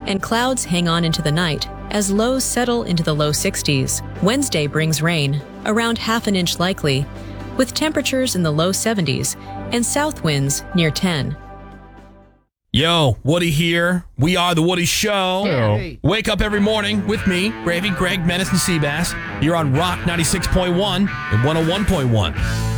and clouds hang on into the night as lows settle into the low 60s. Wednesday brings rain, around half an inch likely, with temperatures in the low 70s and south winds near 10. Yo, Woody here. We are The Woody Show. Hey. Wake up every morning with me, Gravy, Greg, Menace, and Seabass. You're on Rock 96.1 and 101.1.